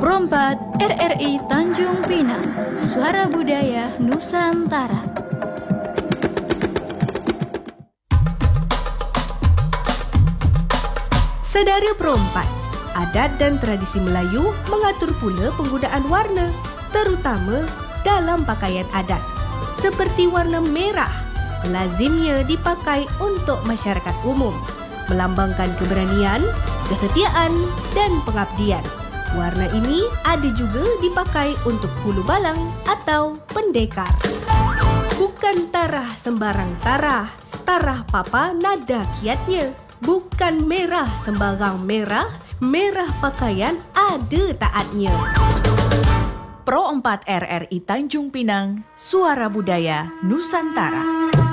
Pro 4 RRI Tanjung Pinang, Suara Budaya Nusantara. Sedara Pro 4, adat dan tradisi Melayu mengatur pula penggunaan warna, terutama dalam pakaian adat. Seperti warna merah, lazimnya dipakai untuk masyarakat umum, melambangkan keberanian, kesetiaan dan pengabdian. Warna ini ada juga dipakai untuk hulu balang atau pendekar. Bukan tarah sembarang tarah, tarah papa nada kiatnya. Bukan merah sembarang merah, merah pakaian ada taatnya. Pro 4 RRI Tanjung Pinang, Suara Budaya Nusantara.